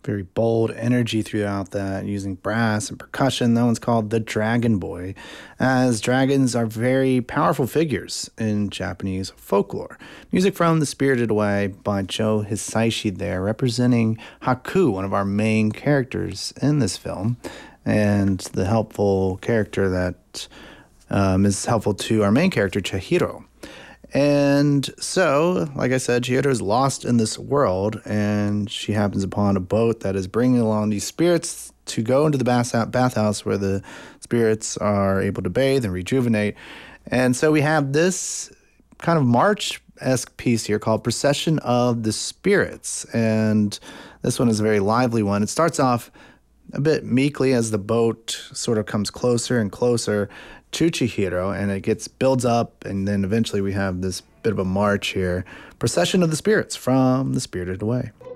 Very bold energy throughout that, using brass and percussion. That one's called The Dragon Boy, as dragons are very powerful figures in Japanese folklore. Music from The Spirited Away by Joe Hisaishi there, representing Haku, one of our main characters in this film, and the helpful character that is helpful to our main character, Chihiro. And so, like I said, Chihiro is lost in this world, and she happens upon a boat that is bringing along these spirits to go into the bathhouse where the spirits are able to bathe and rejuvenate. And so we have this kind of march-esque piece here called Procession of the Spirits. And this one is a very lively one. It starts off a bit meekly as the boat sort of comes closer and closer to Chihiro, and it builds up, and then eventually we have this bit of a march here. Procession of the Spirits from The Spirited Away.